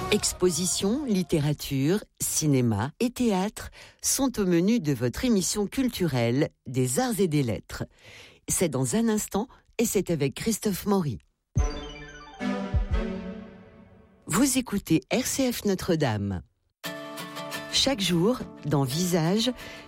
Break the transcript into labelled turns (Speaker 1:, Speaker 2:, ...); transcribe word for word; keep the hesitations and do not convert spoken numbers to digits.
Speaker 1: Expositions, littérature, cinéma et théâtre sont au menu de votre émission culturelle des Arts et des Lettres. C'est dans un instant et c'est avec Christophe Maury. Vous écoutez R C F Notre-Dame. Chaque jour, dans Visage,